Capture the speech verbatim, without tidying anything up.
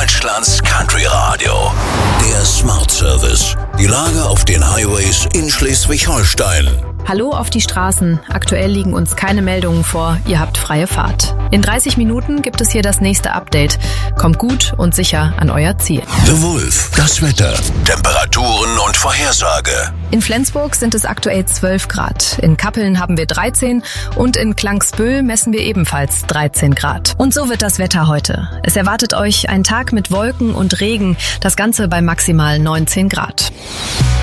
Deutschlands Country Radio. Der Smart Service. Die Lage auf den Highways in Schleswig-Holstein. Hallo auf die Straßen. Aktuell liegen uns keine Meldungen vor. Ihr habt freie Fahrt. In dreißig Minuten gibt es hier das nächste Update. Kommt gut und sicher an euer Ziel. The Wolf. Das Wetter. Temperaturen und Vorhersage. In Flensburg sind es aktuell zwölf Grad. In Kappeln haben wir dreizehn und in Klangsbüll messen wir ebenfalls dreizehn Grad. Und so wird das Wetter heute. Es erwartet euch ein Tag mit Wolken und Regen. Das Ganze bei maximal neunzehn Grad.